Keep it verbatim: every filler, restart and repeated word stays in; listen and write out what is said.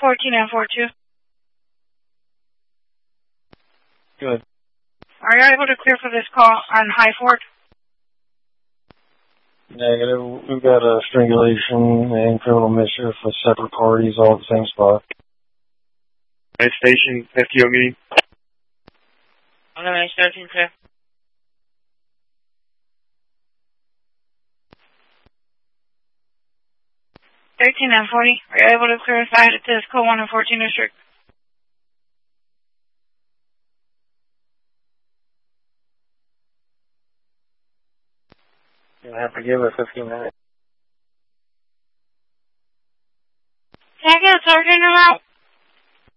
fourteen and four two. Good. Are you able to clear for this call on High Ford? Negative. We've got a strangulation and criminal mischief with separate parties all at the same spot. Night station, F T O meeting. eleven thirteen, clear. thirteen and forty. Are you able to clarify that this code one and fourteen district? You'll have to give it fifteen minutes. Can I get a sergeant around?